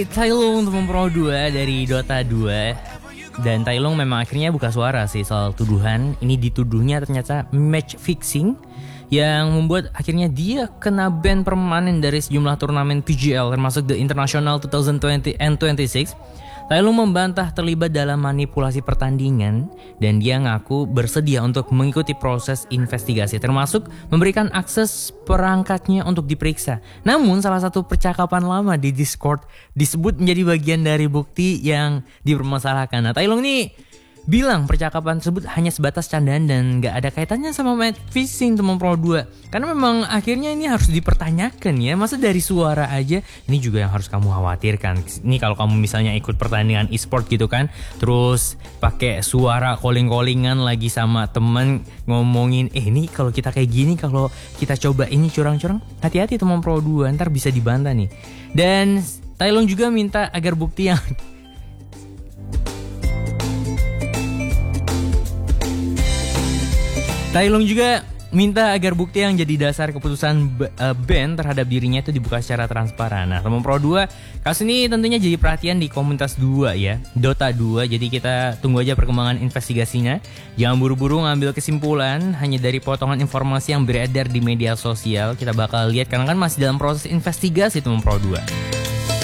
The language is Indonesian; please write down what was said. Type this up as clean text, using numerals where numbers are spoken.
Tai Lung teman Pro 2 dari Dota 2. Dan Tai Lung memang akhirnya buka suara sih soal tuduhan. Ini dituduhnya ternyata match fixing, yang membuat akhirnya dia kena ban permanen dari sejumlah turnamen PGL termasuk The International 2020 and 26. Tai Lung membantah terlibat dalam manipulasi pertandingan dan dia ngaku bersedia untuk mengikuti proses investigasi termasuk memberikan akses perangkatnya untuk diperiksa. Namun salah satu percakapan lama di Discord disebut menjadi bagian dari bukti yang dipermasalahkan. Nah, Tai Lung nih bilang percakapan tersebut hanya sebatas candaan dan gak ada kaitannya sama match fixing teman Pro 2. Karena memang akhirnya ini harus dipertanyakan ya. Masa dari suara aja, ini juga yang harus kamu khawatirkan. Ini kalau kamu misalnya ikut pertandingan e-sport gitu kan, terus pakai suara calling-callingan lagi sama temen ngomongin, ini kalau kita kayak gini, kalau kita coba ini curang-curang, hati-hati teman Pro 2, ntar bisa dibantah nih. Dan Tai Lung juga minta agar bukti yang Tai Lung juga minta agar bukti yang jadi dasar keputusan ban terhadap dirinya itu dibuka secara transparan. Nah, teman Pro 2, kasus ini tentunya jadi perhatian di komunitas 2 ya, Dota 2. Jadi kita tunggu aja perkembangan investigasinya. Jangan buru-buru ngambil kesimpulan hanya dari potongan informasi yang beredar di media sosial. Kita bakal lihat karena kan masih dalam proses investigasi teman Pro 2.